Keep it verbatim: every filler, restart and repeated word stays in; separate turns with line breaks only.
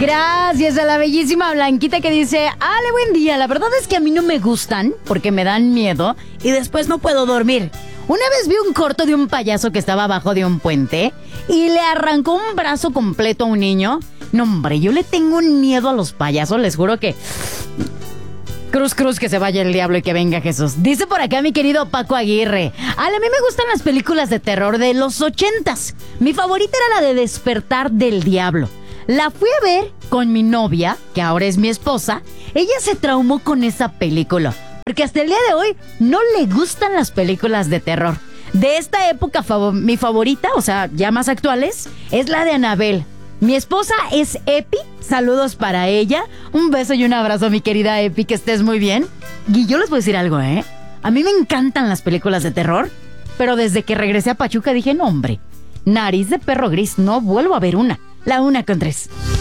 Gracias a la bellísima Blanquita que dice: Ale, buen día, la verdad es que a mí no me gustan porque me dan miedo y después no puedo dormir. Una vez vi un corto de un payaso que estaba abajo de un puente y le arrancó un brazo completo a un niño. No, hombre, yo le tengo un miedo a los payasos, les juro que... Cruz, cruz, que se vaya el diablo y que venga Jesús. Dice por acá mi querido Paco Aguirre: Ale, a mí me gustan las películas de terror de los ochentas. Mi favorita era la de Despertar del Diablo. La fui a ver con mi novia, que ahora es mi esposa. Ella se traumó con esa película, porque hasta el día de hoy no le gustan las películas de terror. De esta época, fav- mi favorita, o sea, ya más actuales, es la de Annabelle. Mi esposa es Epi, saludos para ella. Un beso y un abrazo, mi querida Epi, que estés muy bien. Y yo les voy a decir algo, ¿eh? A mí me encantan las películas de terror, pero desde que regresé a Pachuca dije, no, hombre, nariz de perro gris, no vuelvo a ver una. La una con tres.